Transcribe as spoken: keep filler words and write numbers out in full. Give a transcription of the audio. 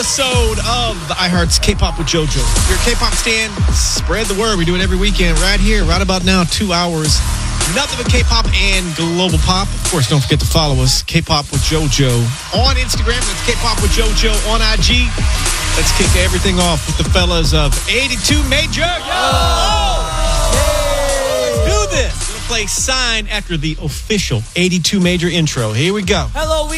episode of the iHeart's K-Pop with JoJo. If you're a K-Pop stan, spread the word. We do it every weekend right here, right about now, two hours. Nothing but K-Pop and global pop. Of course, don't forget to follow us, K-Pop with JoJo on Instagram. That's K-Pop with JoJo on I G. Let's kick everything off with the fellas of eighty-two Major. Yo! Oh! Let's do this. We're going to play Sign after the official eighty-two Major intro. Here we go. Hello, we